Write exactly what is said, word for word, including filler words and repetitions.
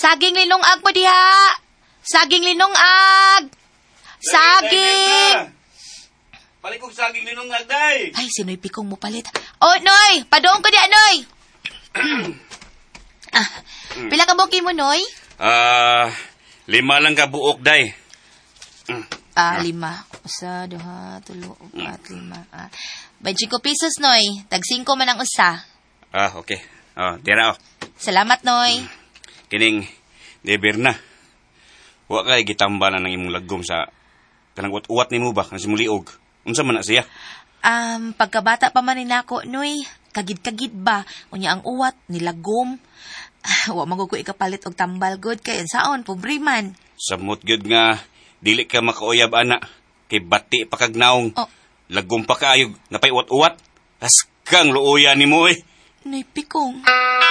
Saging linungag mo diha. Saging linungag. Saging. Palit kong saging linungag, day. Ay, sino'y pikong mo palit. Oh, Noy! Padoong ko diha, Noy! ah, pila ka buki mo, Noy? Ah, uh, lima lang ka buok, day. Ah, lima. Usa, duha, tulo, upat, lima. Ah. Bajiko pesos, Noy. Tag singko man ang usa. Ah, okay. Oh, tira, oh. Salamat, Noy. Kining, deber na. Wa kay gitambalan ng imong lagom sa kanang uwat-uwat nimo ba, kanang simuliog. Unsa man na siya? Um, pagkabata pa man ni nako, Noy, kagid-kagid ba? Unya ang uwat, nilagom. Wa magugo ikapalit og tambal good kay saon pobre man. Samot gyud nga dili ka makauyab ana kay bati pa kag naong. Oh. Lagom pa kaayog napay uwat-uwat. Askang luoya nimo eh. Noy pikong.